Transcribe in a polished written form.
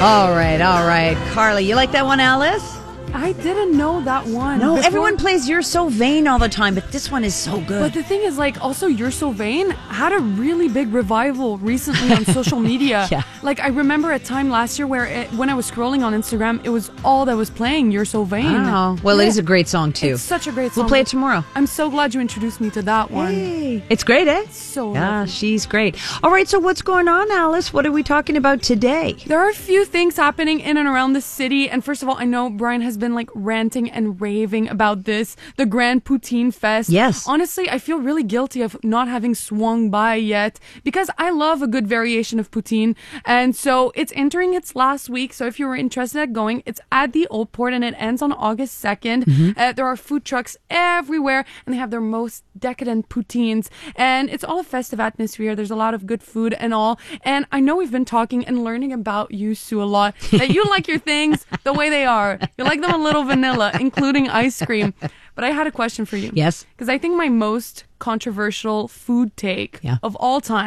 All right. Carly, you like that one, Alice? I didn't know that one. No, everyone plays You're So Vain all the time, but this one is so good. But the thing is, also, You're So Vain had a really big revival recently on social media. Yeah. I remember a time last year where when I was scrolling on Instagram, it was all that was playing, You're So Vain. Oh, well, it is a great song, too. It's such a great song. We'll play it tomorrow. I'm so glad you introduced me to that one. Hey. It's great, eh? So yeah, lovely. she's great. All right, so what's going on, Alice? What are we talking about today? There are a few things happening in and around the city. And first of all, I know Brian has been ranting and raving about this, the Grand Poutine Fest. Yes. Honestly, I feel really guilty of not having swung by yet because I love a good variation of poutine. And so it's entering its last week. So if you were interested in going, it's at the Old Port and it ends on August 2nd. There are food trucks everywhere and they have their most decadent poutines. And it's all a festive atmosphere. There's a lot of good food and all. And I know we've been talking and learning about you, Sue, a lot. That you like your things the way they are. You like them a little vanilla, including ice cream. But I had a question for you. Yes. Because I think my most controversial food take of all time